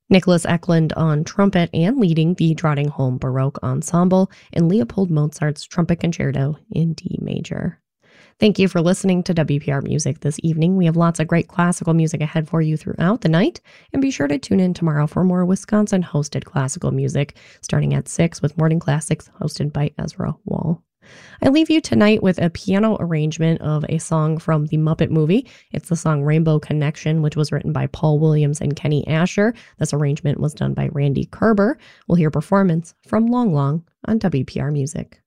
Nicholas Eklund on trumpet and leading the Trottingholm Baroque Ensemble, and Leopold Mozart's Trumpet Concerto in D major. Thank you for listening to WPR Music this evening. We have lots of great classical music ahead for you throughout the night, and be sure to tune in tomorrow for more Wisconsin-hosted classical music, starting at 6 with Morning Classics hosted by Ezra Wall. I leave you tonight with a piano arrangement of a song from the Muppet movie. It's the song Rainbow Connection, which was written by Paul Williams and Kenny Asher. This arrangement was done by Randy Kerber. We'll hear performance from Long Long on WPR Music.